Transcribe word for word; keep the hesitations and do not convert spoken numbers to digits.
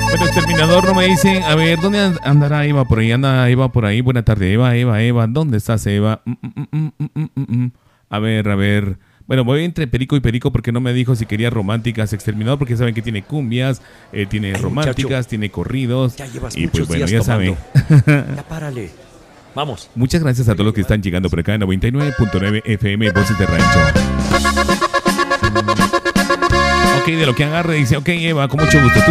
Bueno, Exterminador no me dicen, a ver, ¿dónde andará Eva? Por ahí anda Eva, por ahí. Buena tarde, Eva, Eva, Eva. ¿Dónde estás, Eva? Mm, mm, mm, mm, mm, mm, mm. A ver, a ver. Bueno, voy entre Perico y Perico porque no me dijo si quería románticas Exterminador, porque saben que tiene cumbias, eh, tiene Ay, románticas, muchacho, tiene corridos. ya llevas Y pues muchos bueno, días ya saben. tomando. Ya párale. Vamos. Muchas gracias a todos los que están llegando por acá en noventa y nueve punto nueve F M Voces de Rancho. Ok, de lo que agarre dice, ok, Eva, con mucho gusto.